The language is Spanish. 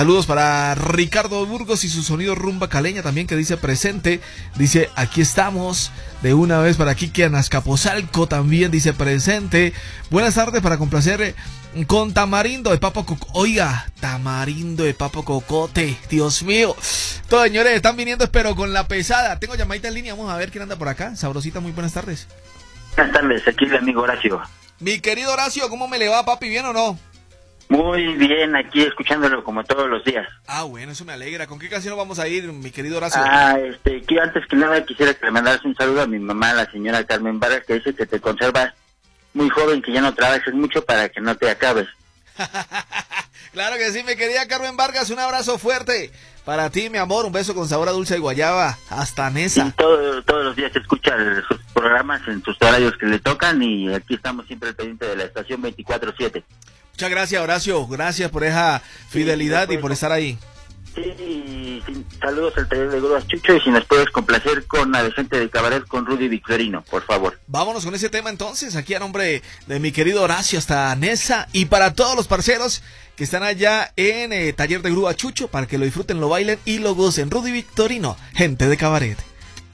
Saludos para Ricardo Burgos y su sonido rumba caleña también, que dice presente. Dice aquí estamos. De una vez para Kike Anazcapotzalco también dice presente. Buenas tardes para complacer con tamarindo de papo cocote. Oiga, tamarindo de papo cocote. Dios mío. Todos señores están viniendo, pero con la pesada. Tengo llamadita en línea. Vamos a ver quién anda por acá. Sabrosita, muy buenas tardes. Buenas tardes, aquí el amigo Horacio. Mi querido Horacio, ¿cómo me le va, papi? ¿Bien o no? Muy bien, aquí escuchándolo como todos los días. Ah, bueno, eso me alegra. ¿Con qué canción vamos a ir, mi querido Horacio? Que antes que nada quisiera que le mandaras un saludo a mi mamá, la señora Carmen Vargas, que dice que te conservas muy joven, que ya no trabajes mucho para que no te acabes. Claro que sí, mi querida Carmen Vargas, un abrazo fuerte para ti, mi amor, un beso con sabor a dulce y guayaba, hasta Nesa. Y todos los días escucha sus programas en sus horarios que le tocan y aquí estamos siempre pendientes de la estación 24/7. Muchas gracias, Horacio, gracias por esa fidelidad y por estar ahí. Sí, saludos al taller de grúas Chucho, y si nos puedes complacer con Adecente de Cabaret con Rudy Victorino, por favor. Vámonos con ese tema entonces, aquí a nombre de mi querido Horacio hasta Nesa y para todos los parceros que están allá en taller de grúa Chucho, para que lo disfruten, lo bailen y lo gocen. Rudy Victorino, Gente de Cabaret.